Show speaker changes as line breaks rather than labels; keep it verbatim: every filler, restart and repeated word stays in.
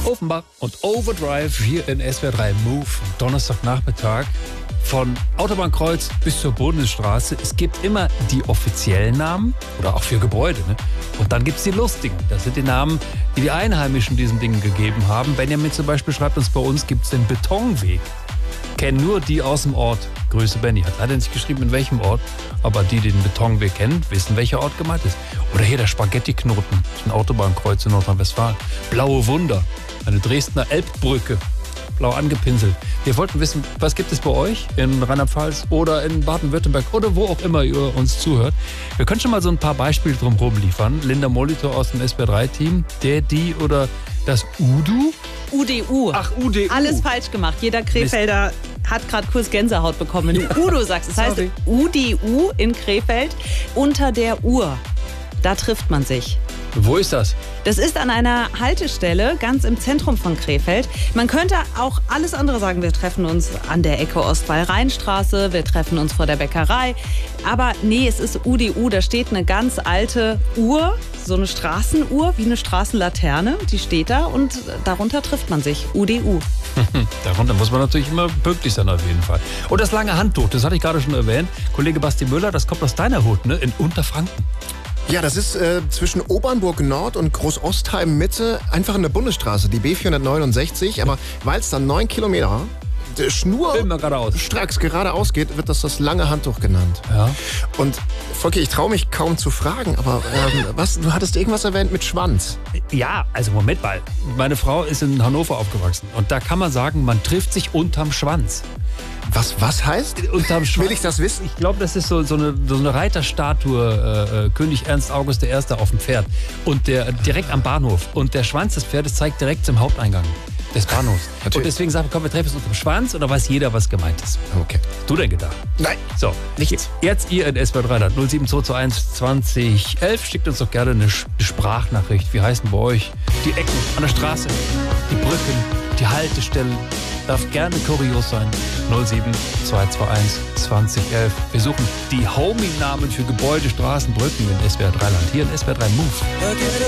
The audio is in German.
Offenbach und Overdrive hier in S W R drei Move. Donnerstagnachmittag von Autobahnkreuz bis zur Bundesstraße. Es gibt immer die offiziellen Namen oder auch für Gebäude. Ne? Und dann gibt es die lustigen. Das sind die Namen, die die Einheimischen diesen Dingen gegeben haben. Benjamin zum Beispiel schreibt uns, bei uns gibt es den Betonweg. Kennen nur die aus dem Ort. Grüße Benny. Hat leider nicht geschrieben, in welchem Ort. Aber die, die den Betonweg kennen, wissen, welcher Ort gemeint ist. Oder hier der Spaghetti-Knoten. Das ist ein Autobahnkreuz in Nordrhein-Westfalen. Blaue Wunder. Eine Dresdner Elbbrücke. Blau angepinselt. Wir wollten wissen, was gibt es bei euch in Rheinland-Pfalz oder in Baden-Württemberg oder wo auch immer ihr uns zuhört. Wir können schon mal so ein paar Beispiele drumherum liefern. Linda Molitor aus dem S W R drei Team. Der, die oder das Udu?
U D U.
Ach, U D U.
Alles falsch gemacht. Jeder Krefelder hat gerade kurz Gänsehaut bekommen, wenn du Udo sagst. Das heißt
Sorry.
U D U in Krefeld, unter der Uhr. Da trifft man sich.
Wo ist das?
Das ist an einer Haltestelle ganz im Zentrum von Krefeld. Man könnte auch alles andere sagen. Wir treffen uns an der Ecke Ostwall-Rheinstraße, wir treffen uns vor der Bäckerei. Aber nee, es ist U D U. Da steht eine ganz alte Uhr, so eine Straßenuhr, wie eine Straßenlaterne. Die steht da und darunter trifft man sich. U D U.
Darunter muss man natürlich immer pünktlich sein auf jeden Fall. Und das lange Handtuch, das hatte ich gerade schon erwähnt. Kollege Basti Müller, das kommt aus deiner Hut, ne? In Unterfranken.
Ja, das ist äh, zwischen Obernburg Nord und Großostheim Mitte, einfach in der Bundesstraße, die B vierhundertneunundsechzig. Aber weil es dann neun Kilometer äh, Schnur
Immer geradeaus.
stracks geradeaus geht, wird das das lange Handtuch genannt.
Ja.
Und Volker, ich traue mich kaum zu fragen, aber ähm, was, du hattest irgendwas erwähnt mit Schwanz.
Ja, also Moment mal. Meine Frau ist in Hannover aufgewachsen. Und da kann man sagen, man trifft sich unterm Schwanz.
Was, was heißt?
Unterm Schwanz.
Will ich das wissen?
Ich glaube, das ist so, so, eine, so eine Reiterstatue, äh, König Ernst August der Erste auf dem Pferd. Und der direkt am Bahnhof. Und der Schwanz des Pferdes zeigt direkt zum Haupteingang des Bahnhofs.
Natürlich.
Und deswegen sagen wir, komm, wir treffen uns unterm Schwanz, oder weiß jeder, was gemeint ist?
Okay.
Du denn gedacht?
Nein.
So,
Nichts.
Jetzt ihr in S W R drei null sieben zwei zwei eins zwanzig elf. Schickt uns doch gerne eine Sprachnachricht. Wie heißen bei euch die Ecken an der Straße, die Brücken, die Haltestellen? Darf gerne kurios sein. null sieben zwei zwei eins zwanzig elf. Wir suchen die Homie-Namen für Gebäude, Straßen, Brücken in S W R drei Land. Hier in S W R drei Move.